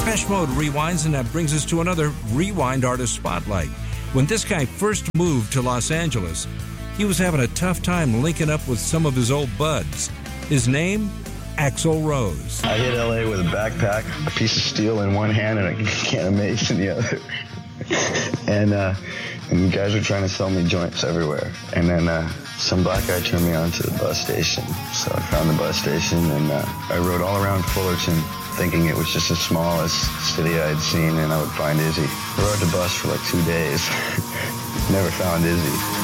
Depeche Mode rewinds, and that brings us to another Rewind Artist Spotlight. When this guy first moved to Los Angeles, he was having a tough time linking up with some of his old buds. His name? Axl Rose. I hit LA with a backpack, a piece of steel in one hand, and a can of mace in the other. And guys were trying to sell me joints everywhere. And then some black guy turned me on to the bus station. So I found the bus station, and I rode all around Fullerton, thinking it was just the smallest city I had seen, and I would find Izzy. I rode the bus for like 2 days. Never found Izzy.